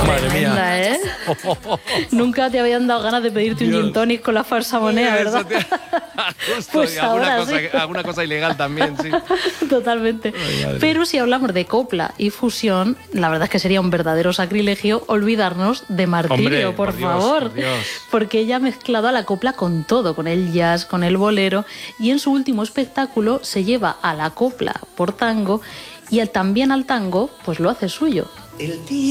Madre mía. ¿Eh? Nunca te habían dado ganas de pedirte un gin tonic con la falsa moneda, ¿verdad? Justo, Pues ahora alguna cosa ilegal también, sí. Totalmente. Pero si hablamos de copla y fusión, la verdad es que sería un verdadero sacrilegio olvidarnos de Martirio, por favor. Dios. Porque ella ha mezclado a la copla con todo, con el jazz, con el bolero, y en su último espectáculo se lleva a la copla por tango y también al tango, pues lo hace suyo.